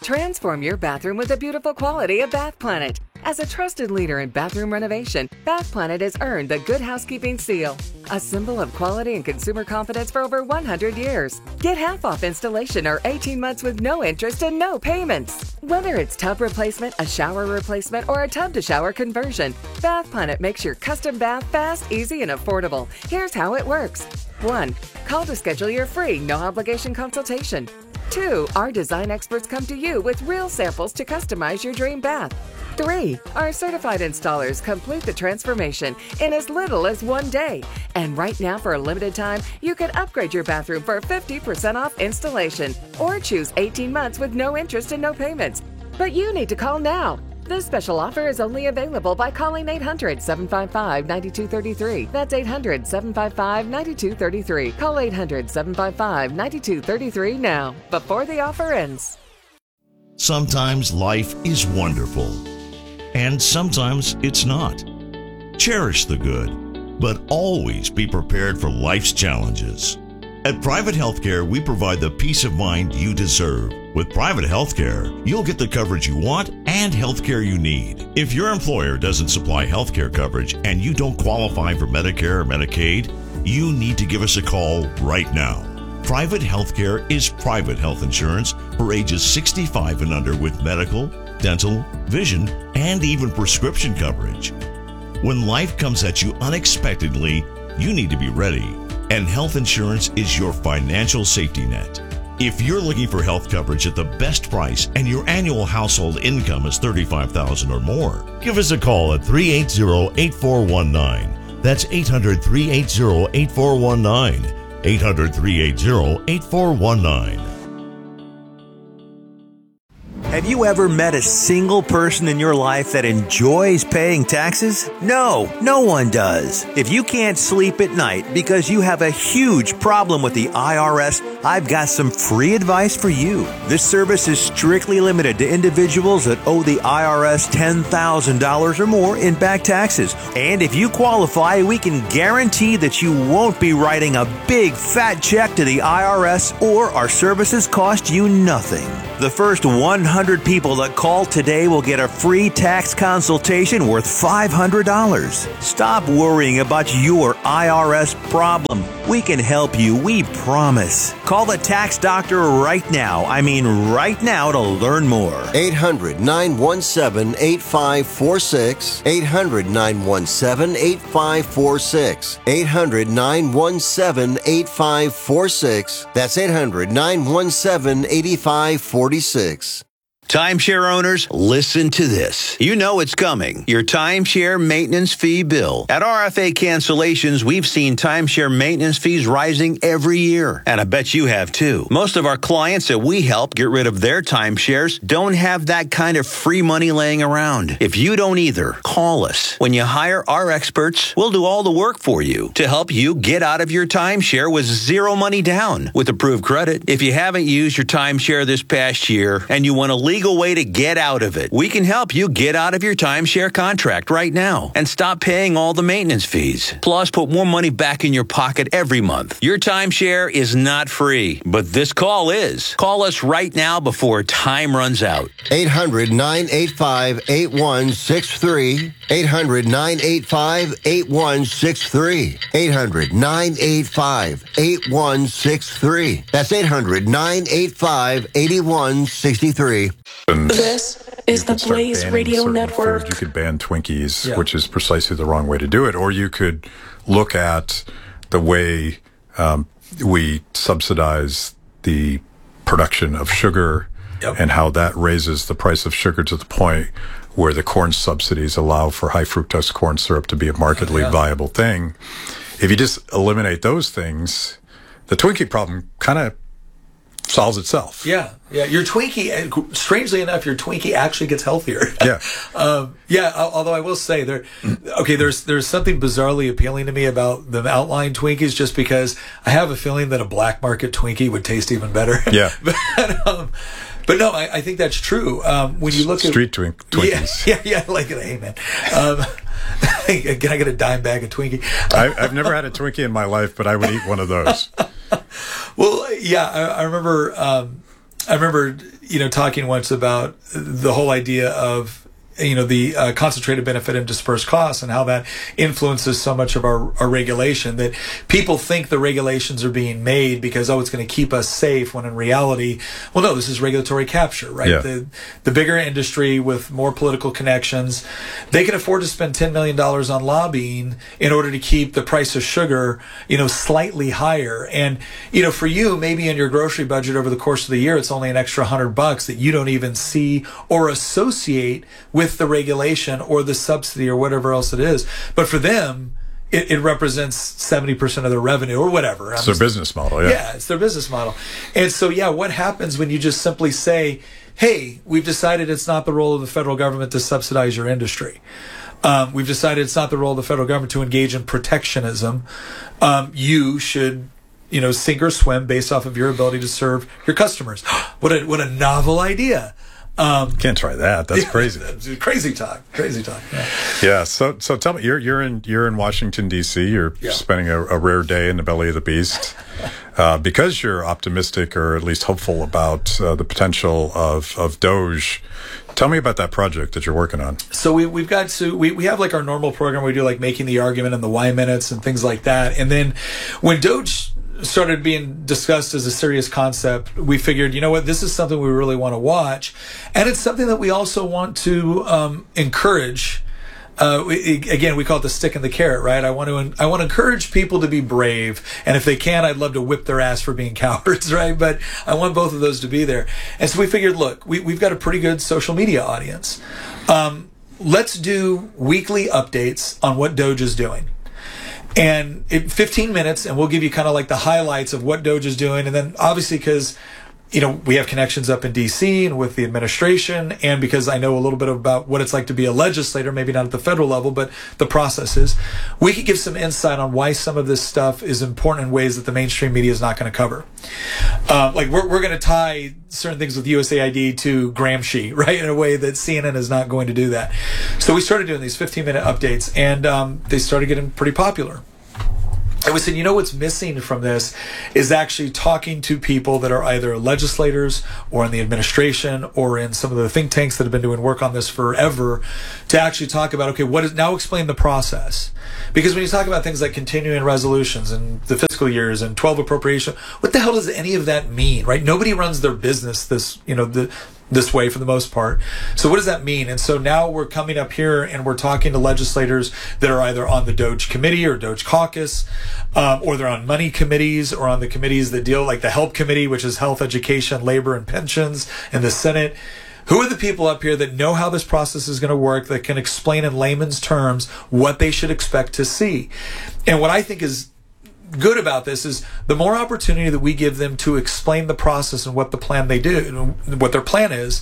Transform your bathroom with the beautiful quality of Bath Planet. As a trusted leader in bathroom renovation, Bath Planet has earned the Good Housekeeping seal, a symbol of quality and consumer confidence for over 100 years. Get half off installation or 18 months with no interest and no payments. Whether it's tub replacement, a shower replacement, or a tub-to-shower conversion, Bath Planet makes your custom bath fast, easy, and affordable. Here's how it works. 1. Call to schedule your free, no-obligation consultation. 2. Our design experts come to you with real samples to customize your dream bath. 3. Our certified installers complete the transformation in as little as 1 day. And right now, for a limited time, you can upgrade your bathroom for 50% off installation or choose 18 months with no interest and no payments. But you need to call now. This special offer is only available by calling 800-755-9233. That's 800-755-9233. Call 800-755-9233 now, before the offer ends. Sometimes life is wonderful, and sometimes it's not. Cherish the good, but always be prepared for life's challenges. At Private Healthcare, we provide the peace of mind you deserve. With Private Healthcare, you'll get the coverage you want and healthcare you need. If your employer doesn't supply healthcare coverage and you don't qualify for Medicare or Medicaid, you need to give us a call right now. Private Healthcare is private health insurance for ages 65 and under with medical, dental, vision, and even prescription coverage. When life comes at you unexpectedly, you need to be ready. And health insurance is your financial safety net. If you're looking for health coverage at the best price and your annual household income is $35,000 or more, give us a call at 380-8419. That's 800-380-8419. 800-380-8419. Have you ever met a single person in your life that enjoys paying taxes? No, no one does. If you can't sleep at night because you have a huge problem with the IRS, I've got some free advice for you. This service is strictly limited to individuals that owe the IRS $10,000 or more in back taxes. And if you qualify, we can guarantee that you won't be writing a big fat check to the IRS, or our services cost you nothing. The first 100 people that call today will get a free tax consultation worth $500. Stop worrying about your IRS problem. We can help you, we promise. Call the tax doctor right now. I mean right now, to learn more. 800-917-8546. 800-917-8546. 800-917-8546. That's 800-917-8546. Timeshare owners, listen to this. You know it's coming. Your timeshare maintenance fee bill. At RFA Cancellations, we've seen timeshare maintenance fees rising every year. And I bet you have too. Most of our clients that we help get rid of their timeshares don't have that kind of free money laying around. If you don't either, call us. When you hire our experts, we'll do all the work for you to help you get out of your timeshare with zero money down with approved credit. If you haven't used your timeshare this past year and you want to legal way to get out of it, we can help you get out of your timeshare contract right now and stop paying all the maintenance fees. Plus, put more money back in your pocket every month. Your timeshare is not free, but this call is. Call us right now before time runs out. 800-985-8163. 800-985-8163. 800-985-8163. That's 800-985-8163. This is the Blaze Radio Network. Foods. You could ban Twinkies, which is precisely the wrong way to do it. Or you could look at the way we subsidize the production of sugar and how that raises the price of sugar to the point where the corn subsidies allow for high fructose corn syrup to be a markedly viable thing. If you just eliminate those things, the Twinkie problem kind of solves itself. Yeah. Your Twinkie, strangely enough, your Twinkie actually gets healthier. Although I will say there's something bizarrely appealing to me about the outline Twinkies, just because I have a feeling that a black market Twinkie would taste even better. Yeah. But no, I think that's true. When you look at Twinkies. Yeah, like, hey man. Can I get a dime bag of Twinkie? I've never had a Twinkie in my life, but I would eat one of those. Well, yeah, I remember I remember, talking once about the whole idea of, the concentrated benefit and dispersed costs and how that influences so much of our regulation, that people think the regulations are being made because, it's going to keep us safe, when in reality, well, no, this is regulatory capture, right? Yeah. The bigger industry with more political connections, they can afford to spend $10 million on lobbying in order to keep the price of sugar, slightly higher. And, for you, maybe in your grocery budget over the course of the year, it's only an extra $100 that you don't even see or associate with the regulation or the subsidy or whatever else it is. But for them, it represents 70% of their revenue or whatever. It's their business model, yeah. Yeah, it's their business model. And so, what happens when you just simply say, hey, we've decided it's not the role of the federal government to subsidize your industry. We've decided it's not the role of the federal government to engage in protectionism. You should sink or swim based off of your ability to serve your customers. What a novel idea. Can't try that. That's crazy. Crazy talk. Yeah. So tell me, you're in Washington D.C. You're spending a rare day in the belly of the beast, because you're optimistic or at least hopeful about the potential of Doge. Tell me about that project that you're working on. So we have like our normal program. We do like making the argument and the Y minutes and things like that. And then when Doge started being discussed as a serious concept, we figured, this is something we really want to watch. And it's something that we also want to encourage. Again, we call it the stick and the carrot, right? I want to encourage people to be brave. And if they can, I'd love to whip their ass for being cowards, right? But I want both of those to be there. And so we figured, look, we've got a pretty good social media audience. Let's do weekly updates on what Doge is doing. And 15 minutes, and we'll give you kind of like the highlights of what Doge is doing. And then obviously because, we have connections up in D.C. and with the administration, and because I know a little bit about what it's like to be a legislator, maybe not at the federal level, but the processes, we could give some insight on why some of this stuff is important in ways that the mainstream media is not going to cover. Like we're going to tie certain things with USAID to Gramsci, right, in a way that CNN is not going to do that. So we started doing these 15-minute updates, and they started getting pretty popular. And we said, what's missing from this is actually talking to people that are either legislators or in the administration or in some of the think tanks that have been doing work on this forever, to actually talk about, okay, now explain the process. Because when you talk about things like continuing resolutions and the fiscal years and 12 appropriation, what the hell does any of that mean, right? Nobody runs their business this way for the most part. So what does that mean? And so now we're coming up here and we're talking to legislators that are either on the Doge committee or Doge caucus, or they're on money committees or on the committees that deal, like the HELP committee, which is health, education, labor, and pensions in the Senate. Who are the people up here that know how this process is going to work, that can explain in layman's terms what they should expect to see? And what I think is good about this is the more opportunity that we give them to explain the process and what the plan they do, what their plan is,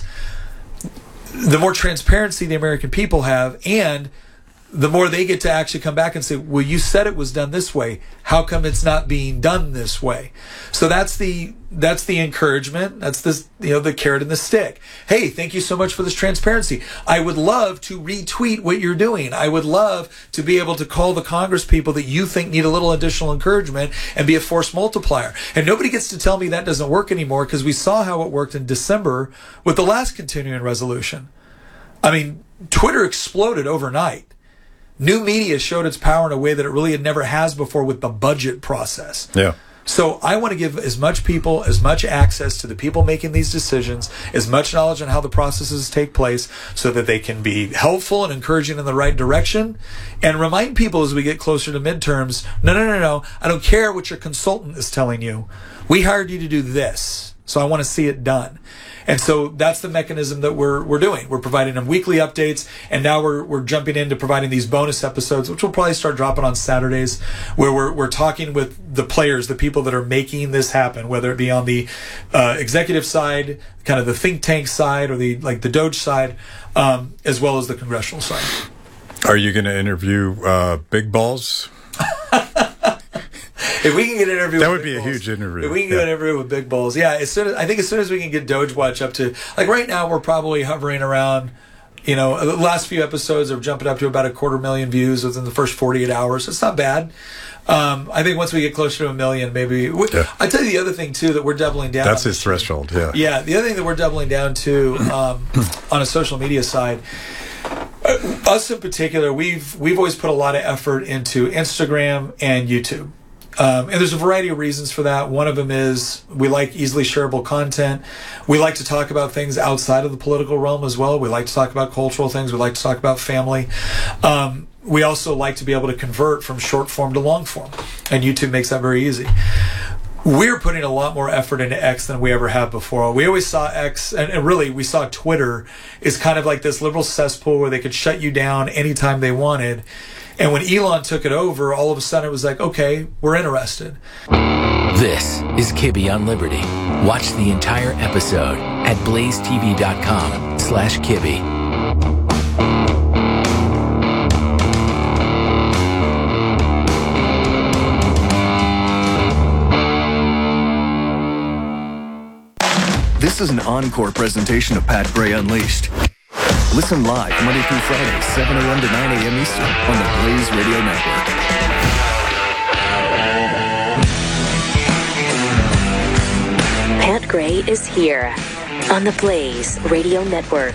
the more transparency the American people have, and the more they get to actually come back and say, well, you said it was done this way. How come it's not being done this way? So that's the encouragement. That's this, the carrot and the stick. Hey, thank you so much for this transparency. I would love to retweet what you're doing. I would love to be able to call the Congress people that you think need a little additional encouragement and be a force multiplier. And nobody gets to tell me that doesn't work anymore, because we saw how it worked in December with the last continuing resolution. I mean, Twitter exploded overnight. New media showed its power in a way that it really never has before with the budget process. Yeah. So I want to give as much people, as much access to the people making these decisions, as much knowledge on how the processes take place, so that they can be helpful and encouraging in the right direction, and remind people as we get closer to midterms, no. I don't care what your consultant is telling you. We hired you to do this, so I want to see it done. And so that's the mechanism that we're doing. We're providing them weekly updates, and now we're jumping into providing these bonus episodes, which we'll probably start dropping on Saturdays, where we're talking with the players, the people that are making this happen, whether it be on the executive side, kind of the think tank side, or the Doge side, as well as the congressional side. Are you going to interview Big Balls? If we can get an interview, that would be a huge interview. If we can get an interview with Big Balls, I think as soon as we can get Doge Watch up to, like right now, we're probably hovering around, the last few episodes are jumping up to about 250,000 views within the first 48 hours. It's not bad. I think once we get closer to 1 million, maybe. I tell you the other thing too that we're doubling down. That's his threshold. Yeah. Yeah. The other thing that we're doubling down to on a social media side, us in particular, we've always put a lot of effort into Instagram and YouTube. And there's a variety of reasons for that. One of them is we like easily shareable content. We like to talk about things outside of the political realm as well. We like to talk about cultural things. We like to talk about family. We also like to be able to convert from short form to long form. And YouTube makes that very easy. We're putting a lot more effort into X than we ever have before. We always saw X, and really we saw Twitter is kind of like this liberal cesspool where they could shut you down anytime they wanted. And when Elon took it over, all of a sudden it was like, okay, we're interested. This is Kibbe on Liberty. Watch the entire episode at blazetv.com/Kibbe. This is an encore presentation of Pat Gray Unleashed. Listen live Monday through Friday, 7 a.m. to 9 a.m. Eastern on the Blaze Radio Network. Pat Gray is here on the Blaze Radio Network.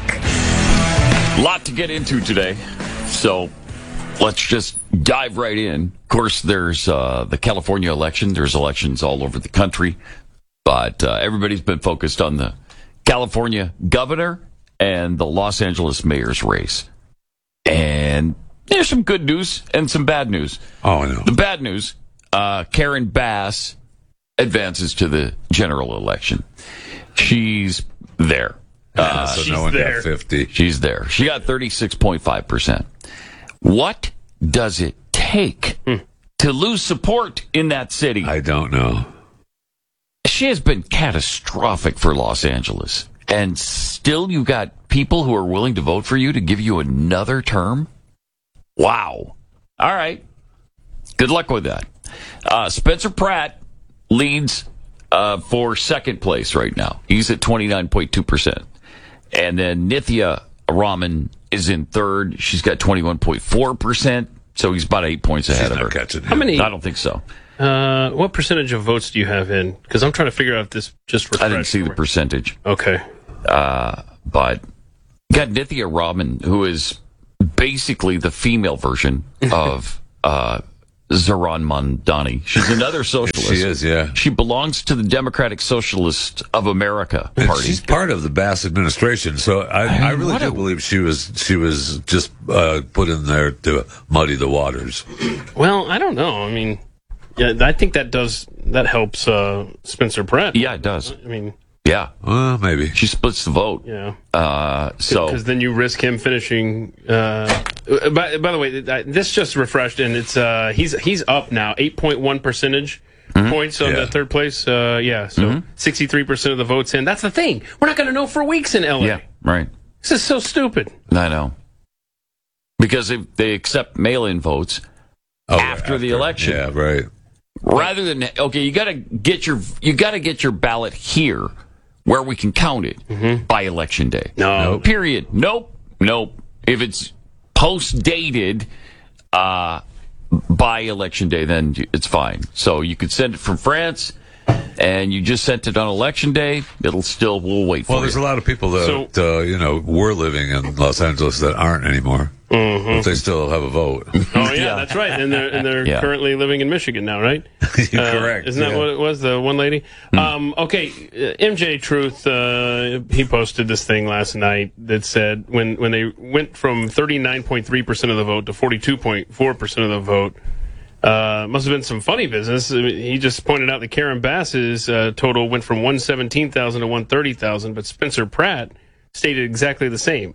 Lot to get into today, so let's just dive right in. Of course, there's the California election. There's elections all over the country, but everybody's been focused on the California governor and the Los Angeles mayor's race. And there's some good news and some bad news. Oh, I know. The bad news, Karen Bass advances to the general election. She's there. So no one got 50. She's there. She got 36.5%. What does it take to lose support in that city? I don't know. She has been catastrophic for Los Angeles. And still you got people who are willing to vote for you to give you another term? Wow. All right. Good luck with that. Spencer Pratt leads for second place right now. He's at 29.2%. And then Nithya Raman is in third. She's got 21.4%. So he's about 8 points ahead of her. Catching him. How many? I don't think so. What percentage of votes do you have in? Because I'm trying to figure out if this just refreshed. I didn't see the percentage. Okay. But you got Nithya Raman, who is basically the female version of Zohran Mamdani. She's another socialist. She is, yeah. She belongs to the Democratic Socialist of America Party. She's part of the Bass administration, so I really do believe she was just put in there to muddy the waters. Well, I don't know. I mean, yeah, I think that helps Spencer Pratt. Yeah, it does. I mean, yeah. Well, maybe. She splits the vote. Yeah. Because then you risk him finishing. By the way, this just refreshed, and it's he's up now, 8.1 percentage points on the third place. So 63% of the votes in. That's the thing. We're not going to know for weeks in LA. Yeah, right. This is so stupid. I know. Because if they accept mail-in votes after the election. Yeah, right. Rather than you got to get your ballot here where we can count it by election day. No. Period. Nope. If it's post-dated by election day, then it's fine. So you could send it from France, and you just sent it on election day. We'll wait for it. Well, there's a lot of people that were living in Los Angeles that aren't anymore. But they still have a vote. Oh yeah, that's right. And they're currently living in Michigan now, right? Correct. Isn't that what it was? The one lady. Okay, MJ Truth. He posted this thing last night that said when they went from 39.3% of the vote to 42.4% of the vote. Must have been some funny business. I mean, he just pointed out that Karen Bass's total went from 117,000 to 130,000, but Spencer Pratt stated exactly the same,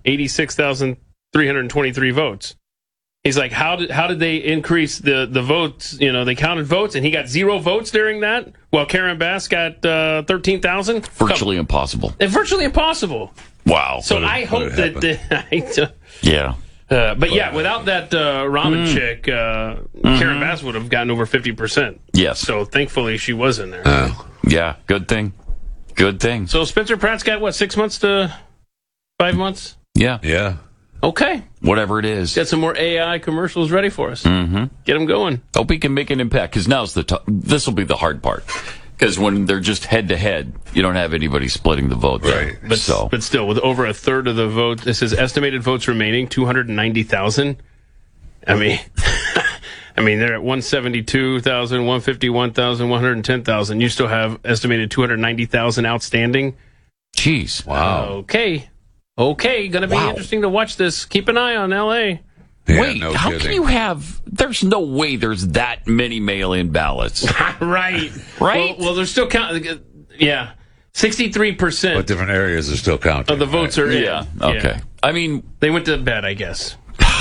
86,323 votes. He's like, how did they increase the votes? You know, they counted votes, and he got 0 votes during that, while Karen Bass got 13,000. Virtually impossible. Virtually impossible. Wow. So I hope that. Yeah. But without that ramen chick, Karen Bass would have gotten over 50%. Yes. So thankfully she was in there. Yeah, good thing. Good thing. So Spencer Pratt's got, 6 months to 5 months? Yeah. Yeah. Okay. Whatever it is. Get some more AI commercials ready for us. Mm-hmm. Get them going. Hope he can make an impact, because this will be the hard part. Because when they're just head-to-head, you don't have anybody splitting the vote. Right. But still, with over a third of the vote, this is estimated votes remaining, 290,000. I mean, they're at 172,000, 151,000, 110,000. You still have estimated 290,000 outstanding. Jeez. Wow. Okay. Going to be interesting to watch this. Keep an eye on L.A. Yeah, Wait, how can you have... There's no way there's that many mail-in ballots. Right. Well, they're still counting. Yeah. 63%. But different areas are still counting. Of the votes are in. Yeah. Okay. Yeah. I mean... They went to bed, I guess.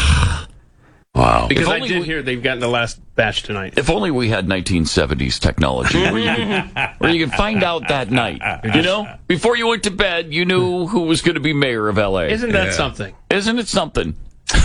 Wow. Because I did hear they've gotten the last batch tonight. If only we had 1970s technology where you could find out that night. You know? Before you went to bed, you knew who was going to be mayor of L.A. Isn't that something? Isn't it something?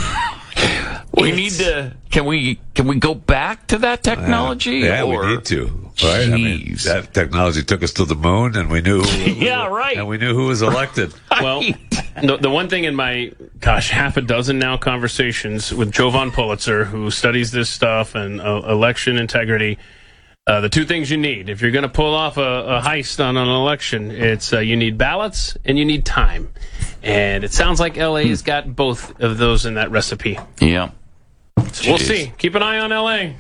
We need to. Can we go back to that technology? Yeah, we need to. Right? I mean, that technology took us to the moon, and we knew. Yeah, right. And we knew who was elected. Well, the one thing in my half a dozen now conversations with Jovan Pulitzer, who studies this stuff and election integrity. The two things you need if you're going to pull off a heist on an election, it's you need ballots and you need time. And it sounds like L.A. has got both of those in that recipe. Yeah. So we'll see. Keep an eye on L.A.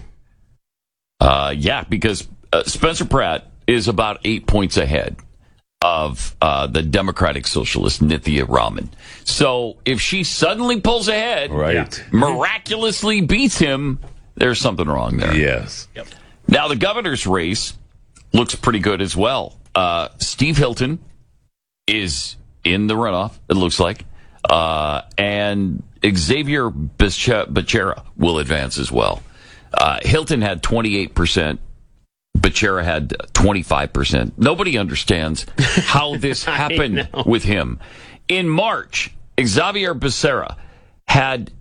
Yeah, because Spencer Pratt is about 8 points ahead of the Democratic Socialist Nithya Raman. So if she suddenly pulls ahead, miraculously beats him, there's something wrong there. Yes. Yep. Now, the governor's race looks pretty good as well. Steve Hilton is in the runoff, it looks like. And Xavier Becerra will advance as well. Hilton had 28%. Becerra had 25%. Nobody understands how this happened with him. In March, Xavier Becerra had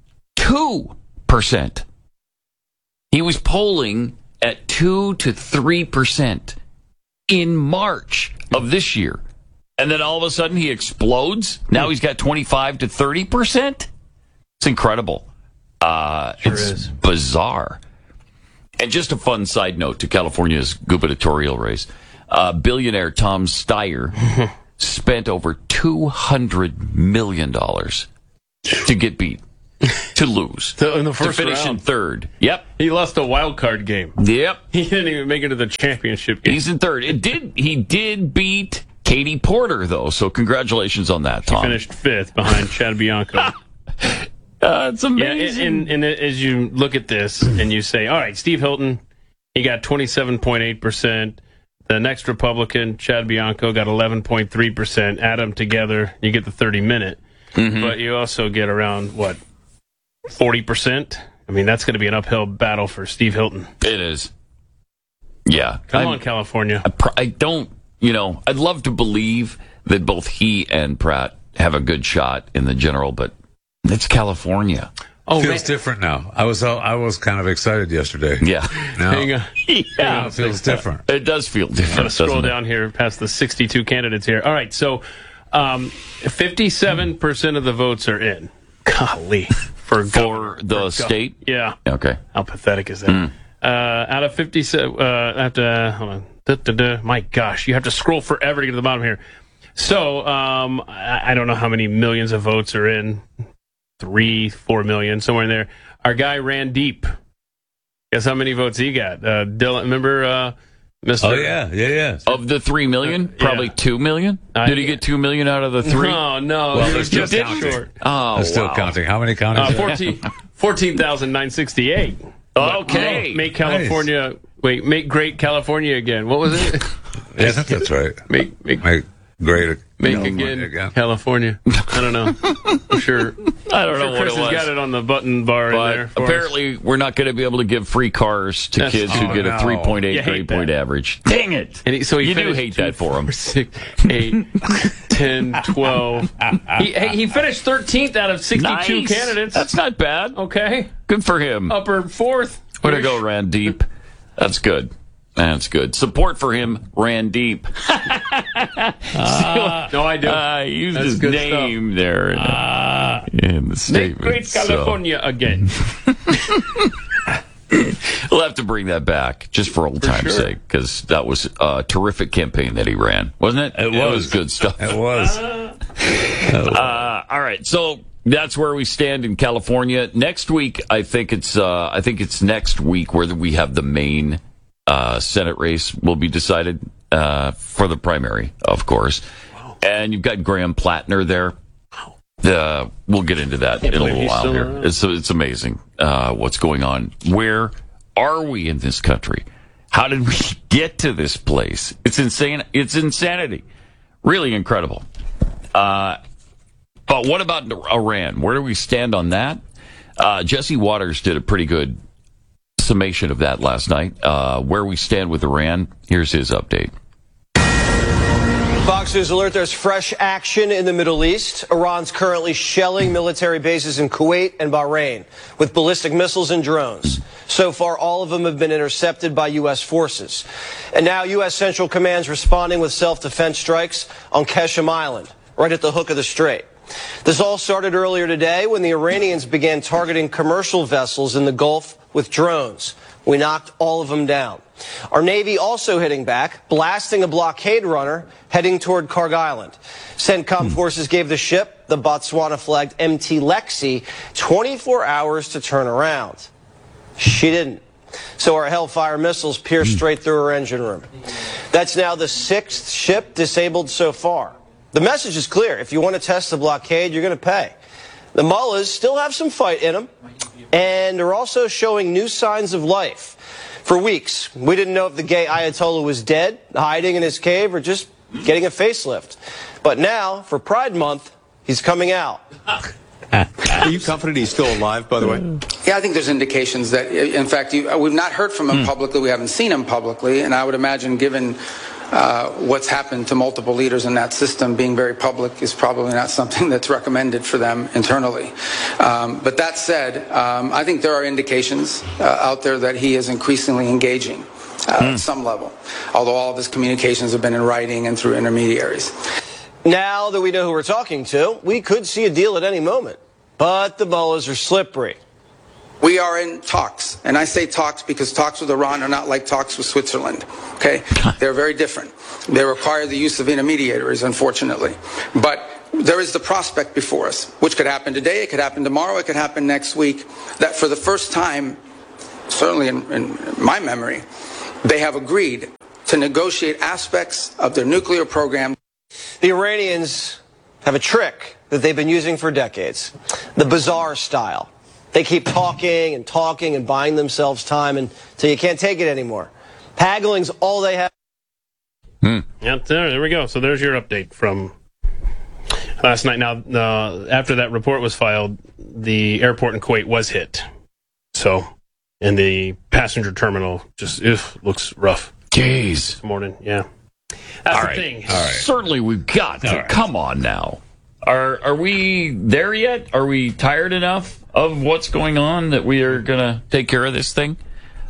2%. He was polling at 2 to 3% in March of this year. And then all of a sudden he explodes. Now he's got 25 to 30%. It's incredible. It's bizarre. And just a fun side note to California's gubernatorial race. Billionaire Tom Steyer spent over $200 million to get beat. To lose. In the first to finish round. in third. Yep. He lost a wild card game. Yep. He didn't even make it to the championship game. He's in third. He did beat Katie Porter, though, so congratulations on that, Tom. He finished fifth behind Chad Bianco. It's amazing. Yeah, and as you look at this and you say, all right, Steve Hilton, he got 27.8%. The next Republican, Chad Bianco, got 11.3%. Add them together, you get the 30-minute. Mm-hmm. But you also get around, 40%? I mean, that's going to be an uphill battle for Steve Hilton. It is. Yeah. Come on, California. I don't, I'd love to believe that both he and Pratt have a good shot in the general, but it's California. Oh, feels different now. I was kind of excited yesterday. Yeah. Now, it feels different. It does feel different. I'm going to scroll down here past the 62 candidates here. All right, so 57% of the votes are in. Golly. For the state? Yeah. Okay. How pathetic is that? Out of 57, hold on. My gosh, you have to scroll forever to get to the bottom here. So, I don't know how many millions of votes are in. 3-4 million, somewhere in there. Our guy ran deep. Guess how many votes he got? Dylan, remember Mr. Oh, yeah. Of the 3 million? Probably 2 million? Did he get 2 million out of the 3? No. Well, they're still counting. Short. Oh, they're still counting. How many counties? 14,968. Okay. Make California... Nice. Wait, make great California again. What was it? Yeah, that's right. Make great again California. I don't know. I'm sure. I don't know what Chris it was. has got it on the button bar in there. Apparently, we're not going to be able to give free cars to kids who get a 3.8 grade point average. Dang it! And you do hate that for him. 6, 8, 10, 12. He finished 13th out of 62 candidates. That's not bad. Okay. Good for him. Upper fourth. Way to go, ran deep. That's good. That's good. Support for him ran deep. No, I do. Used his name there. in the statement. Make great California again. We'll have to bring that back just for old time's sake, because that was a terrific campaign that he ran, wasn't it? It was good stuff. It was. All right, so that's where we stand in California. Next week, I think it's next week where we have the main Senate race will be decided for the primary, of course. Wow. And you've got Graham Plattner there. We'll get into that in a little while here. It's amazing what's going on. Where are we in this country? How did we get to this place? It's insane. It's insanity. Really incredible. But what about Iran? Where do we stand on that? Jesse Waters did a pretty good summation of that last night. Where we stand with Iran. Here's his update. Fox News alert, there's fresh action in the Middle East. Iran's currently shelling military bases in Kuwait and Bahrain with ballistic missiles and drones. So far, all of them have been intercepted by U.S. forces. And now U.S. Central Command's responding with self-defense strikes on Qeshm Island, right at the hook of the strait. This all started earlier today when the Iranians began targeting commercial vessels in the Gulf with drones. We knocked all of them down. Our Navy also hitting back, blasting a blockade runner heading toward Karg Island. CENTCOM forces gave the ship, the Botswana-flagged MT Lexi, 24 hours to turn around. She didn't. So our Hellfire missiles pierced straight through her engine room. That's now the 6th ship disabled so far. The message is clear. If you want to test the blockade, you're going to pay. The mullahs still have some fight in them, and are also showing new signs of life. For weeks, we didn't know if the gay Ayatollah was dead, hiding in his cave, or just getting a facelift. But now, for Pride Month, he's coming out. Are you confident he's still alive, by the way? Yeah, I think there's indications that, in fact, we've not heard from him publicly. We haven't seen him publicly. And I would imagine, given what's happened to multiple leaders in that system, being very public is probably not something that's recommended for them internally. But that said, I think there are indications out there that he is increasingly engaging at some level, although all of his communications have been in writing and through intermediaries. Now that we know who we're talking to, we could see a deal at any moment. But the mullahs are slippery. We are in talks, and I say talks because talks with Iran are not like talks with Switzerland, okay? They're very different. They require the use of intermediaries, unfortunately. But there is the prospect before us, which could happen today, it could happen tomorrow, it could happen next week, that for the first time, certainly in my memory, they have agreed to negotiate aspects of their nuclear program. The Iranians have a trick that they've been using for decades, the bazaar style. They keep talking and buying themselves time until you can't take it anymore. Haggling's all they have. Yep, there we go. So there's your update from last night. Now, after that report was filed, the airport in Kuwait was hit. So, and the passenger terminal just looks rough. Jeez. This morning, yeah. That's the thing. All right. Certainly we've got to. Right. Come on now. Are we there yet? Are we tired enough of what's going on that we are going to take care of this thing?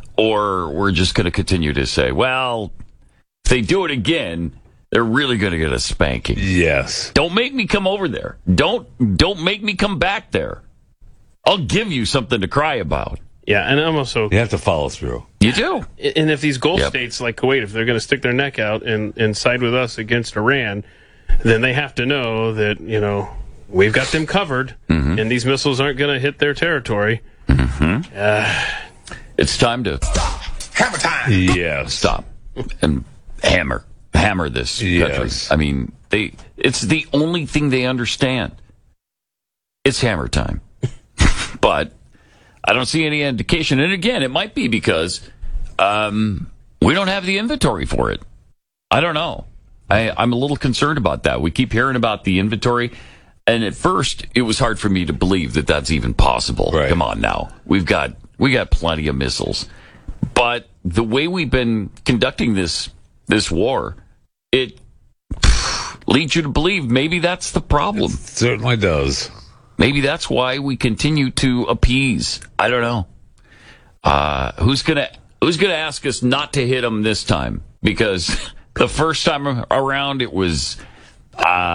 Or we're just going to continue to say, well, if they do it again, they're really going to get a spanking. Yes. Don't make me come over there. Don't make me come back there. I'll give you something to cry about. Yeah, and I'm also... You have to follow through. You do. And if these Gulf states like Kuwait, if they're going to stick their neck out and side with us against Iran, then they have to know that, we've got them covered, and these missiles aren't going to hit their territory. It's time to... Hammer time! Yeah. Stop. And hammer this country. I mean, it's the only thing they understand. It's hammer time. But I don't see any indication. And again, it might be because we don't have the inventory for it. I don't know. I'm a little concerned about that. We keep hearing about the inventory, and at first it was hard for me to believe that that's even possible. Right. Come on now. We got plenty of missiles. But the way we've been conducting this war, it leads you to believe maybe that's the problem. It certainly does. Maybe that's why we continue to appease. I don't know. Who's gonna ask us not to hit them this time? Because the first time around, it was, I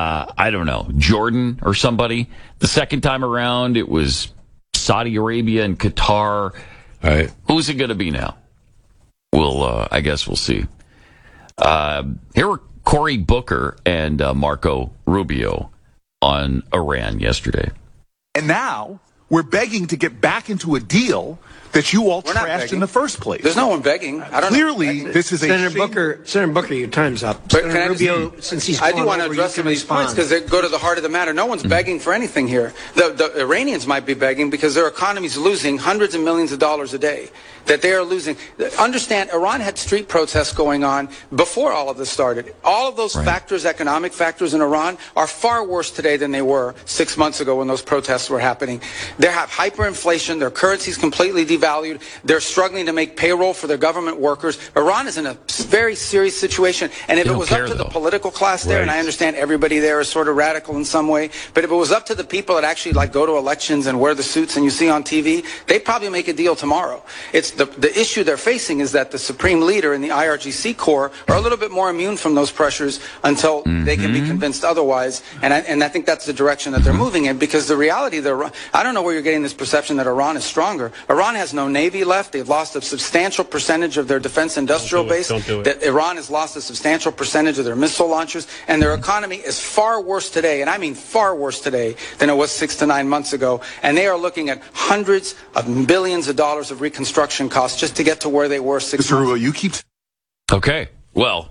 I don't know, Jordan or somebody. The second time around, it was Saudi Arabia and Qatar. Right. Who's it going to be now? I guess we'll see. Here were Cory Booker and Marco Rubio on Iran yesterday. And now we're begging to get back into a deal that you all trashed in the first place. There's no one begging. I don't Clearly, this is Senator Booker, your time's up. But Senator Rubio, since he's I do want to address some of these points because they go to the heart of the matter. No one's begging for anything here. The Iranians might be begging because their economy's losing hundreds of millions of dollars a day. That they are losing. Understand, Iran had street protests going on before all of this started. All of those factors, economic factors in Iran, are far worse today than they were 6 months ago when those protests were happening. They have hyperinflation. Their currency's completely devalued. They're struggling to make payroll for their government workers. Iran is in a very serious situation. And if it was up to the political class there, and I understand everybody there is sort of radical in some way, but if it was up to the people that actually go to elections and wear the suits and you see on TV, they'd probably make a deal tomorrow. It's the issue they're facing is that the supreme leader and the IRGC Corps are a little bit more immune from those pressures until they can be convinced otherwise. And I think that's the direction that they're moving in, because the reality I don't know where you're getting this perception that Iran is stronger. Iran has no navy left. They've lost a substantial percentage of their defense industrial base. That Iran has lost a substantial percentage of their missile launchers, and their economy is far worse today, and I mean far worse today than it was 6 to 9 months ago. And they are looking at hundreds of billions of dollars of reconstruction costs just to get to where they were 6 months ago. You keep... Okay, well,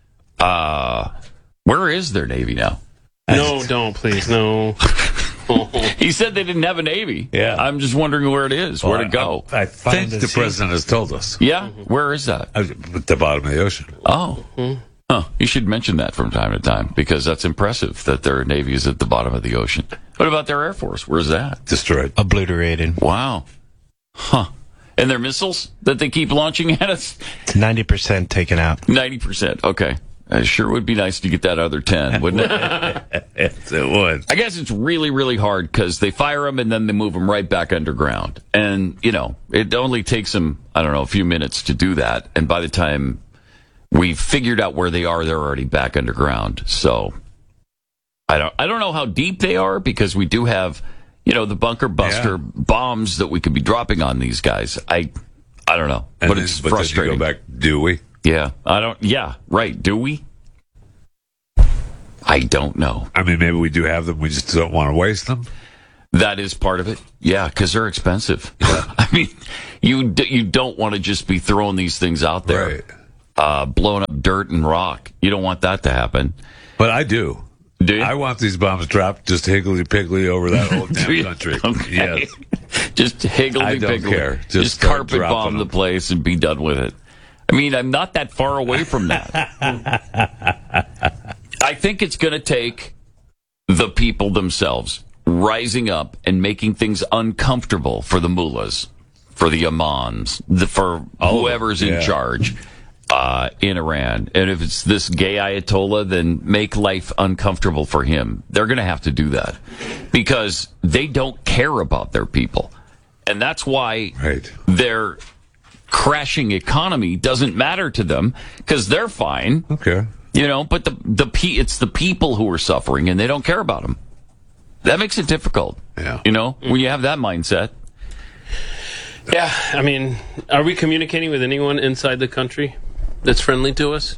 where is their Navy now? No, don't, please, no. He said they didn't have a Navy. Yeah. I'm just wondering where it is, where to go. I think the president has told us. Yeah? Where is that? At the bottom of the ocean. Oh. Huh. You should mention that from time to time, because that's impressive that their Navy is at the bottom of the ocean. What about their Air Force? Where's that? Destroyed. Obliterated. Wow. Huh. And their missiles that they keep launching at us? 90% taken out. 90%. Okay. It sure would be nice to get that other 10, wouldn't it? It would. I guess it's really, really hard because they fire them and then they move them right back underground. And, it only takes them, a few minutes to do that. And by the time we've figured out where they are, they're already back underground. So I don't know how deep they are, because we do have, the bunker buster bombs that we could be dropping on these guys. I don't know, but it's frustrating. Go back, do we? Yeah, right. Do we? I don't know. I mean, maybe we do have them. We just don't want to waste them. That is part of it. Yeah, because they're expensive. Yeah. I mean, you don't want to just be throwing these things out there, blowing up dirt and rock. You don't want that to happen. But I do. Do you? I want these bombs dropped just higgly-piggly over that whole damn country. Okay. Yes. Just higgly-piggly. I don't care. Just carpet bomb the place and be done with it. I mean, I'm not that far away from that. I think it's going to take the people themselves rising up and making things uncomfortable for the mullahs, for the imams, for whoever's in charge in Iran. And if it's this gay Ayatollah, then make life uncomfortable for him. They're going to have to do that because they don't care about their people. And that's why their crashing economy doesn't matter to them, because they're fine. Okay. But it's the people who are suffering, and they don't care about them. That makes it difficult. Yeah. When you have that mindset. Yeah, I mean, are we communicating with anyone inside the country that's friendly to us?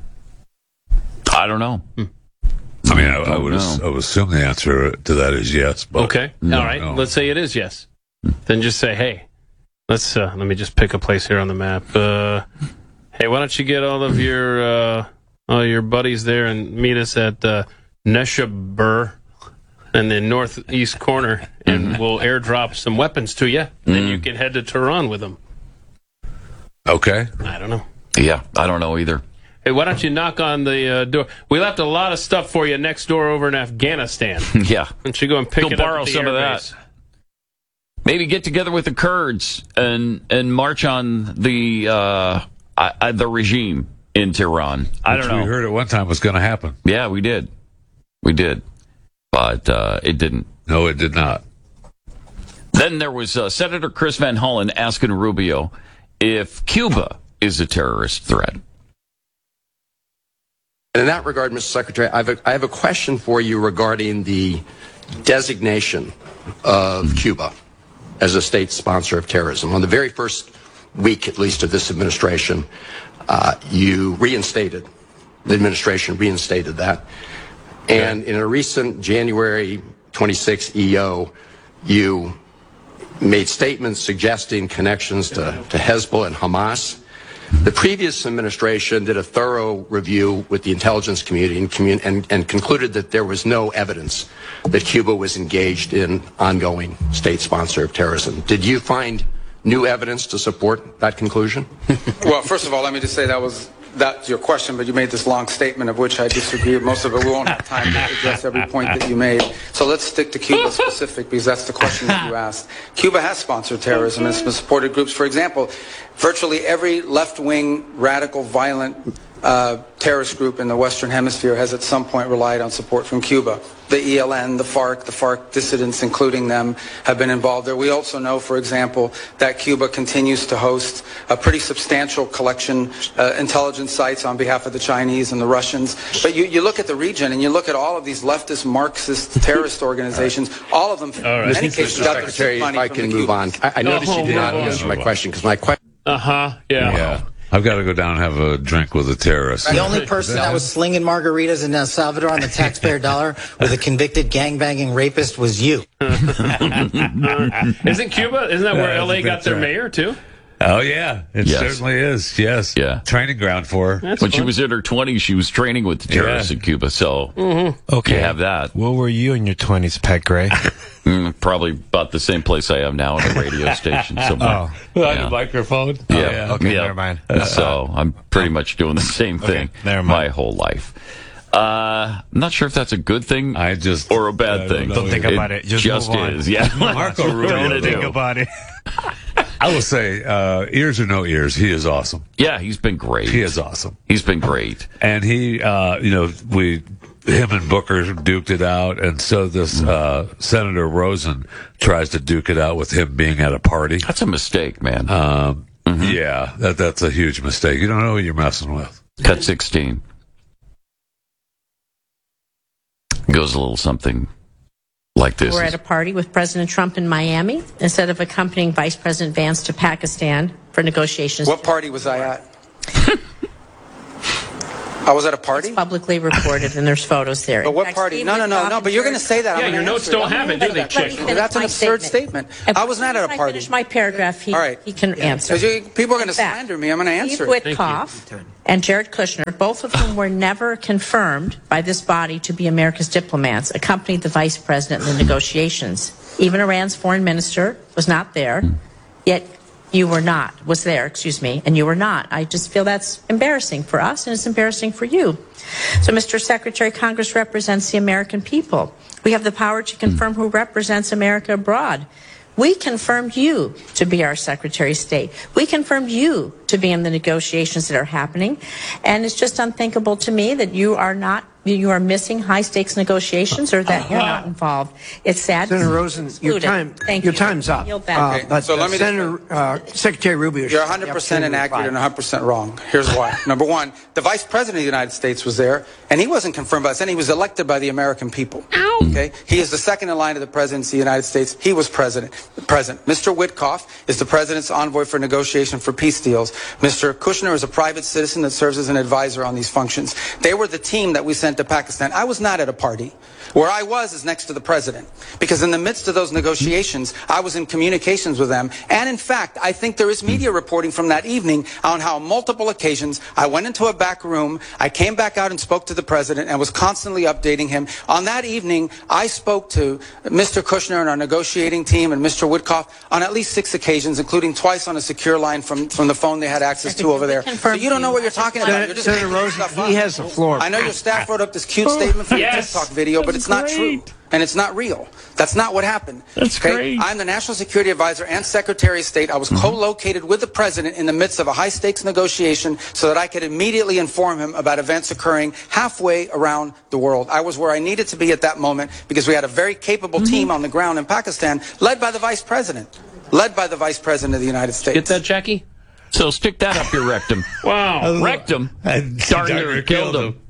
I don't know. I mean, I would assume the answer to that is yes. But okay. All right. Let's say it is yes. Then just say, hey, let me just pick a place here on the map. Hey, why don't you get all of your buddies there and meet us at Neshabur in the northeast corner, and we'll airdrop some weapons to you. Then you can head to Tehran with them. Okay. I don't know. Yeah, I don't know either. Hey, why don't you knock on the door? We left a lot of stuff for you next door over in Afghanistan. Yeah. Why don't you go and pick it up? Borrow some of that. Maybe get together with the Kurds and march on the regime in Tehran. I don't know. We heard at one time was going to happen. Yeah, we did. But it didn't. No, it did not. Then there was Senator Chris Van Hollen asking Rubio if Cuba is a terrorist threat. And in that regard, Mr. Secretary, I have a question for you regarding the designation of Cuba as a state sponsor of terrorism. On the very first week, at least, of this administration, the administration reinstated that. And in a recent January 26 EO, you made statements suggesting connections to Hezbollah and Hamas. The previous administration did a thorough review with the intelligence community and concluded that there was no evidence that Cuba was engaged in ongoing state sponsor of terrorism. Did you find new evidence to support that conclusion? Well, first of all, let me just say that's your question, but you made this long statement of which I disagree with most of it. We won't have time to address every point that you made. So let's stick to Cuba specific, because that's the question that you asked. Cuba has sponsored terrorism and has supported groups. For example, virtually every left-wing, radical, violent terrorist group in the Western Hemisphere has at some point relied on support from Cuba. The ELN, the FARC dissidents, including them, have been involved there. We also know, for example, that Cuba continues to host a pretty substantial collection intelligence sites on behalf of the Chinese and the Russians. But you look at the region and you look at all of these leftist Marxist terrorist organizations, all of them, in many cases, got their Secretary, if I can move on. I noticed you did not answer my question, because my question... Yeah. I've got to go down and have a drink with a terrorist. The only person that was slinging margaritas in El Salvador on the taxpayer dollar with a convicted gangbanging rapist was you. Isn't Cuba? Isn't that where LA got their mayor too? Oh, yeah. It certainly is. Yes. Yeah. Training ground for her. When she was in her 20s, she was training with the terrorists in Cuba. So Okay. you have that. What were you in your 20s, Pat Gray? Probably about the same place I am now, at a radio station somewhere. On the microphone? Yeah. Okay, never mind. So I'm pretty much doing the same thing my whole life. I'm not sure if that's a good thing or a bad thing. Don't think about it. Just move on. is. Yeah. Marco Rubio. Don't think about it. I will say, ears or no ears, he is awesome. Yeah, he's been great. He is awesome. He's been great. And he, him and Booker duked it out, and so this Senator Rosen tries to duke it out with him being at a party. That's a mistake, man. Yeah, that's a huge mistake. You don't know who you're messing with. Cut 16. Goes a little something like this. We're at a party with President Trump in Miami instead of accompanying Vice President Vance to Pakistan for negotiations. What party was I at? I was at a party? It's publicly reported, and there's photos there. But what party? No, but you're going to say that. Yeah, your notes don't have it, do they, Chick? That's an absurd statement. I was not at a party. Finish my paragraph. He can answer. People are going to slander me. I'm going to answer it. Steve Witkoff and Jared Kushner, both of whom were never confirmed by this body to be America's diplomats, accompanied the vice president in the negotiations. Even Iran's foreign minister was not there, yet was there, and you were not. I just feel that's embarrassing for us, and it's embarrassing for you. So, Mr. Secretary, Congress represents the American people. We have the power to confirm who represents America abroad. We confirmed you to be our Secretary of State. We confirmed you to be in the negotiations that are happening. And it's just unthinkable to me that you are missing high-stakes negotiations or that you're not involved. It's sad. Senator Rosen, your time's up. But so let me Secretary Rubio. You're 100% inaccurate and 100% wrong. Here's why. Number one, the Vice President of the United States was there, and he wasn't confirmed by us, and he was elected by the American people. Okay? He is the second in line to the presidency of the United States. He was present. Mr. Witkoff is the president's envoy for negotiation for peace deals. Mr. Kushner is a private citizen that serves as an advisor on these functions. They were the team that we sent to Pakistan. I was not at a party. Where I was is next to the president. Because in the midst of those negotiations, I was in communications with them. And in fact, I think there is media reporting from that evening on how on multiple occasions I went into a back room, I came back out and spoke to the president and was constantly updating him. On that evening, I spoke to Mr. Kushner and our negotiating team and Mr. Witkoff on at least 6 occasions, including twice on a secure line from the phone they had access to over there. So you don't know what you're talking about. You're just Senator Rosen, he has the floor. I know your staff wrote up this cute statement for the TikTok video, but it's not true. And it's not real. That's not what happened. That's great. I'm the National Security Advisor and Secretary of State. I was co-located with the President in the midst of a high-stakes negotiation so that I could immediately inform him about events occurring halfway around the world. I was where I needed to be at that moment because we had a very capable team on the ground in Pakistan, led by the Vice President. Led by the Vice President of the United States. Get that, Jackie? So stick that up your rectum. Wow. Rectum. Darn near killed him.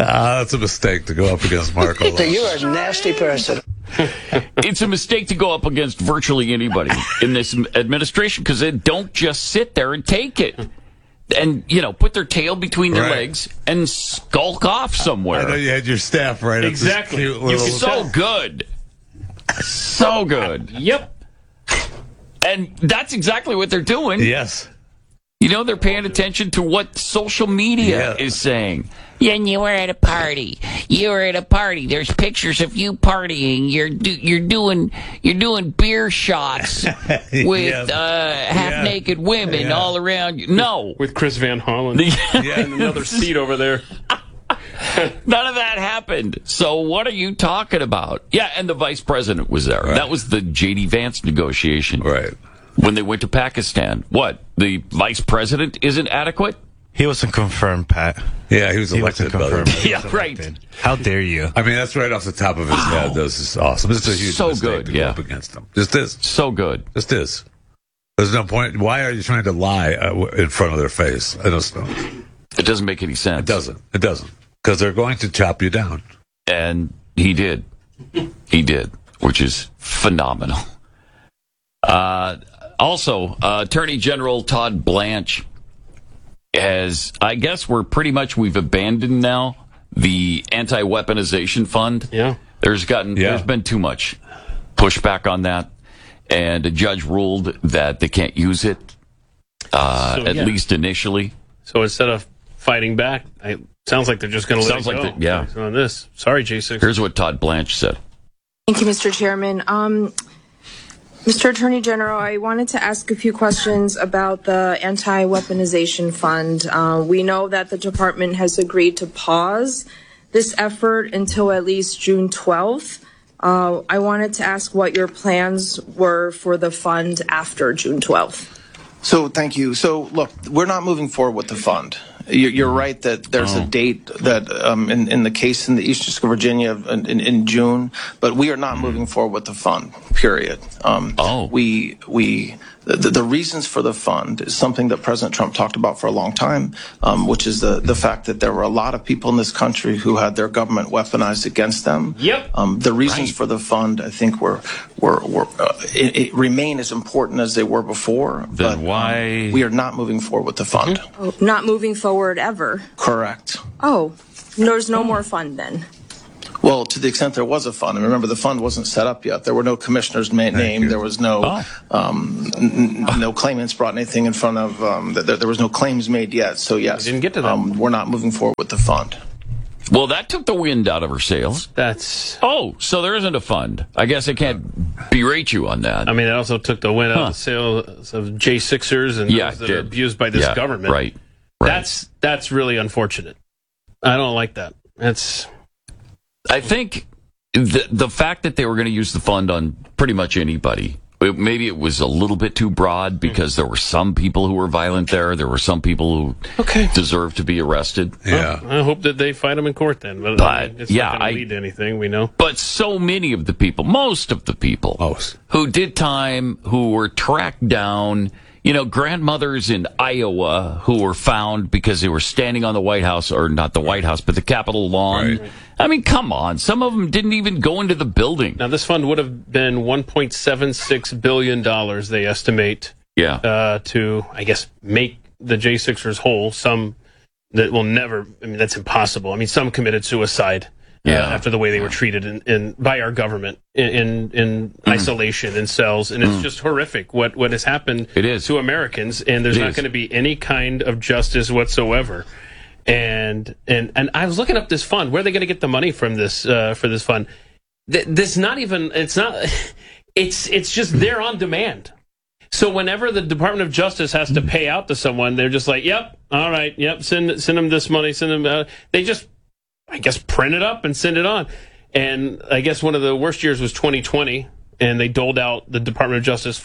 That's a mistake to go up against Marco. You are a nasty person. It's a mistake to go up against virtually anybody in this administration because they don't just sit there and take it. And, put their tail between their legs and skulk off somewhere. I know you had your staff right. Exactly. So good. So good. Yep. And that's exactly what they're doing. Yes. They're paying attention to what social media is saying. And you were at a party. There's pictures of you partying. You're doing beer shots with half-naked women all around you. No, with Chris Van Hollen and another seat over there. None of that happened. So what are you talking about? Yeah, and the vice president was there. Right. That was the J.D. Vance negotiation. Right. When they went to Pakistan. What? The vice president isn't adequate? He wasn't confirmed, Pat. Yeah, he was elected. Yeah, right. How dare you? I mean, that's right off the top of his head. This is awesome. This is a huge mistake to go up against him. Just is. So good. Just is. There's no point. Why are you trying to lie in front of their face? I don't know. It doesn't make any sense. It doesn't. Because they're going to chop you down. And he did. Which is phenomenal. Also, Attorney General Todd Blanche I guess we've abandoned now the anti-weaponization fund. Yeah. There's been too much pushback on that, and a judge ruled that they can't use it, at least initially. So instead of fighting back, it sounds like they're just going to let it go. On this. Sorry, J6. Here's what Todd Blanche said. Thank you, Mr. Chairman. Mr. Attorney General, I wanted to ask a few questions about the anti-weaponization fund. We know that the department has agreed to pause this effort until at least June 12th. I wanted to ask what your plans were for the fund after June 12th. So thank you. So look, we're not moving forward with the fund. You're right that there's a date that in the case in the Eastern District of Virginia in June, but we are not moving forward with the fund. Period. The reasons for the fund is something that President Trump talked about for a long time, which is the fact that there were a lot of people in this country who had their government weaponized against them. Yep. The reasons for the fund, I think, it remain as important as they were before. Then why we are not moving forward with the fund? Not moving forward ever. Correct. There's no more fund then. Well, to the extent there was a fund, and remember the fund wasn't set up yet. There were no commissioners named. There was no no claimants brought anything in front of. There was no claims made yet. So yes, didn't get to that. We're not moving forward with the fund. Well, that took the wind out of her sails. So there isn't a fund. I guess I can't berate you on that. I mean, it also took the wind out of the sails of J6ers and those that are abused by this government. Right. That's really unfortunate. I don't like that. I think the fact that they were going to use the fund on pretty much anybody, maybe it was a little bit too broad because there were some people who were violent there. There were some people who deserved to be arrested. Yeah. Well, I hope that they fight them in court then. But it's not going to lead to anything, we know. But so many of the people, most of the people who did time, who were tracked down, grandmothers in Iowa who were found because they were standing on the White House, or not the White House, but the Capitol lawn. Right. I mean, come on. Some of them didn't even go into the building. Now, this fund would have been $1.76 billion, they estimate, to, I guess, make the J6ers whole. Some that will never, that's impossible. Some committed suicide. After the way they were treated by our government in isolation in cells, and it's just horrific what has happened to Americans, and there's not going to be any kind of justice whatsoever. And I was looking up this fund. Where are they going to get the money from this for this fund? It's just there on demand. So whenever the Department of Justice has to pay out to someone, they're just like, "Yep, all right, yep, send them this money, send them." They just, I guess, print it up and send it on. And I guess one of the worst years was 2020, and they doled out the Department of Justice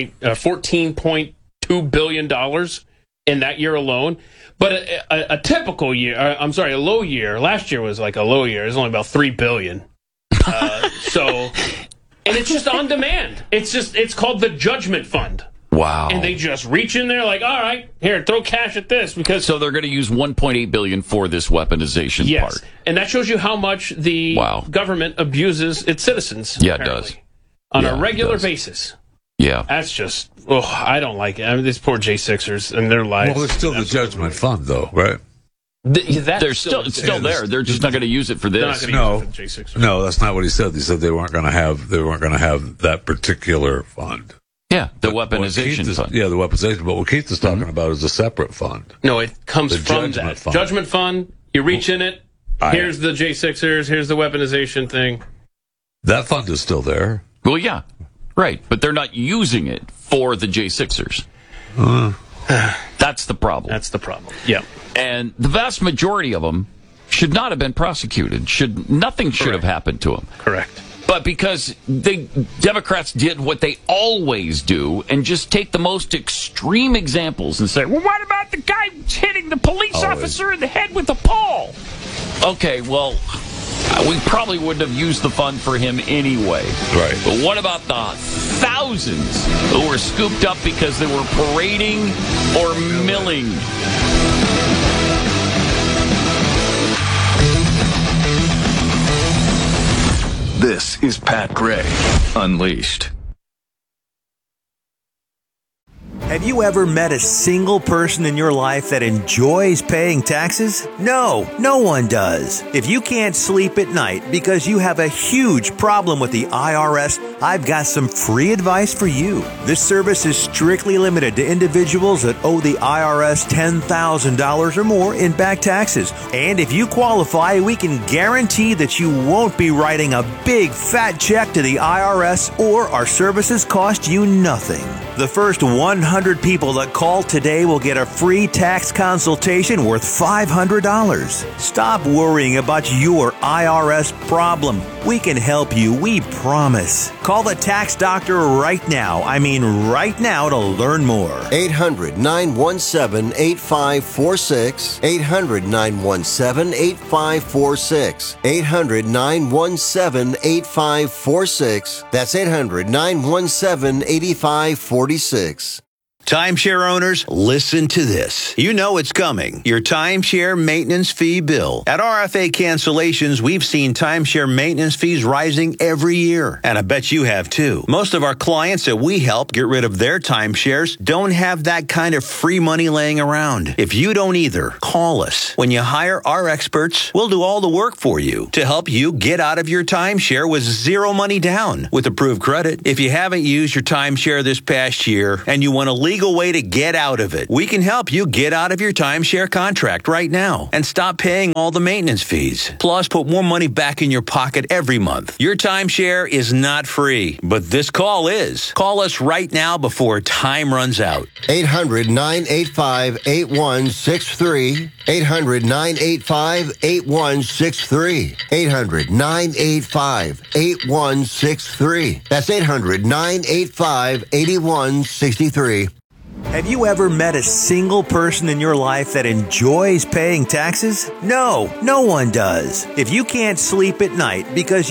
$14.2 billion in that year alone. But a typical year, a low year, last year was like a low year. It was only about $3 billion. And it's just on demand. It's called the Judgment Fund. Wow. And they just reach in there like, all right, here, throw cash at this. Because so they're going to use $1.8 billion for this weaponization part. And that shows you how much the government abuses its citizens. Yeah, it does. On a regular basis. Yeah. That's just, I don't like it. I mean, these poor J6ers and their lives. Well, there's still the judgment fund, though, right? They're still there. They're just not going to use it for this. No, that's not what he said. He said they weren't going to have that particular fund. Yeah, the weaponization fund. Yeah, the weaponization. But what Keith is talking about is a separate fund. No, it comes from that judgment fund. You reach in it. Here's the J6ers. Here's the weaponization thing. That fund is still there. Well, yeah, right. But they're not using it for the J6ers. That's the problem. That's the problem. Yeah. And the vast majority of them should not have been prosecuted. Nothing should have happened to them. Correct. But because the Democrats did what they always do and just take the most extreme examples and say, well, what about the guy hitting the police officer in the head with a pole? Okay, well, we probably wouldn't have used the fund for him anyway. Right. But what about the thousands who were scooped up because they were parading or milling? This is Pat Gray Unleashed. Have you ever met a single person in your life that enjoys paying taxes? No, no one does. If you can't sleep at night because you have a huge problem with the IRS, I've got some free advice for you. This service is strictly limited to individuals that owe the IRS $10,000 or more in back taxes. And if you qualify, we can guarantee that you won't be writing a big fat check to the IRS, or our services cost you nothing. The first 100 people that call today will get a free tax consultation worth $500. Stop worrying about your IRS problem. We can help you, we promise. Call the tax doctor right now. I mean right now, to learn more. 800-917-8546. 800-917-8546. 800-917-8546. That's 800-917-8546. Timeshare owners, listen to this. You know it's coming. Your timeshare maintenance fee bill. At RFA Cancellations, we've seen timeshare maintenance fees rising every year. And I bet you have too. Most of our clients that we help get rid of their timeshares don't have that kind of free money laying around. If you don't either, call us. When you hire our experts, we'll do all the work for you to help you get out of your timeshare with zero money down with approved credit. If you haven't used your timeshare this past year and you want to legal way to get out of it, we can help you get out of your timeshare contract right now and stop paying all the maintenance fees. Plus, put more money back in your pocket every month. Your timeshare is not free, but this call is. Call us right now before time runs out. 800-985-8163. 800-985-8163. 800-985-8163. That's 800-985-8163. Have you ever met a single person in your life that enjoys paying taxes? No, no one does. If you can't sleep at night because